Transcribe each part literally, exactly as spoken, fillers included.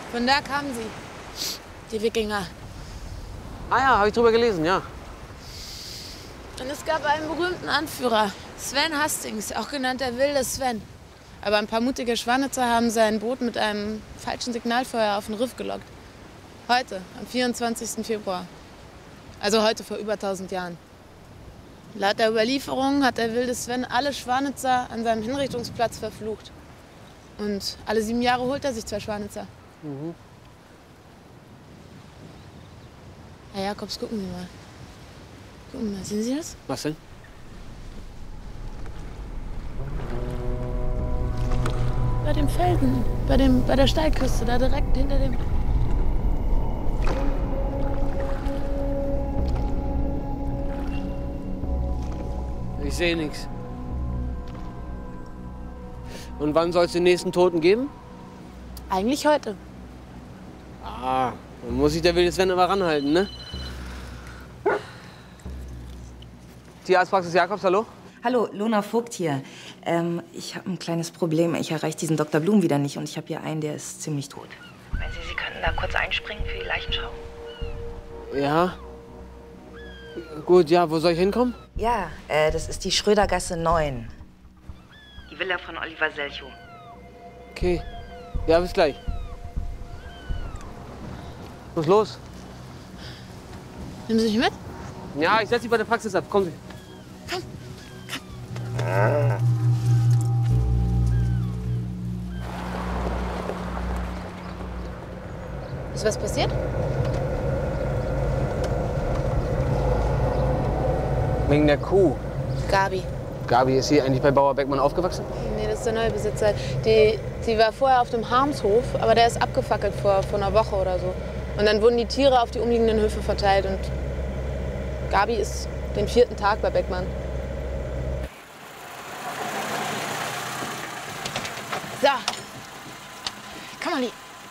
Von da kamen sie, die Wikinger. Ah ja, habe ich drüber gelesen, ja. Und es gab einen berühmten Anführer, Sven Hastings, auch genannt der wilde Sven. Aber ein paar mutige Schwanitzer haben sein Boot mit einem falschen Signalfeuer auf den Riff gelockt. Heute, am vierundzwanzigsten Februar. Also heute vor über tausend Jahren. Laut der Überlieferung hat der wilde Sven alle Schwanitzer an seinem Hinrichtungsplatz verflucht. Und alle sieben Jahre holt er sich zwei Schwanitzer. Mhm. Herr Jakobs, gucken Sie mal. Gucken Sie mal, sehen Sie das? Was denn? Bei dem Felsen, bei, dem, bei der Steilküste, da direkt hinter dem... Ich sehe nichts. Und wann soll es den nächsten Toten geben? Eigentlich heute. Ah, dann muss sich der wilde Sven aber ranhalten, ne? Tierarztpraxis Jakobs, hallo? Hallo, Lona Vogt hier. Ähm, ich habe ein kleines Problem. Ich erreiche diesen Doktor Blum wieder nicht und ich habe hier einen, der ist ziemlich tot. Meinen Sie, Sie könnten da kurz einspringen für die Leichenschau? Ja. Gut, ja, wo soll ich hinkommen? Ja, äh, das ist die Schrödergasse neun. Die Villa von Oliver Selchow. Okay. Ja, bis gleich. Was ist los? Nehmen Sie mich mit? Ja, ich setze Sie bei der Praxis ab. Kommen Sie. Komm, Ist was passiert? Wegen der Kuh. Gabi. Gabi, ist sie eigentlich bei Bauer Beckmann aufgewachsen? Nee, das ist der neue Besitzer. Die, die war vorher auf dem Harmshof, aber der ist abgefackelt vor, vor einer Woche oder so. Und dann wurden die Tiere auf die umliegenden Höfe verteilt und Gabi ist den vierten Tag bei Beckmann. So. Komm mal, Lie.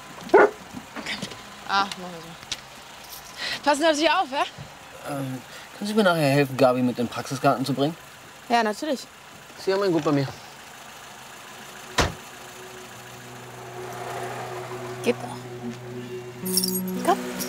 Ach, machen wir so. Passen Sie auf sich auf, ja? Ähm, können Sie mir nachher helfen, Gabi mit in den Praxisgarten zu bringen? Ja, natürlich. Sie haben ein Gut bei mir. Geht doch. Komm.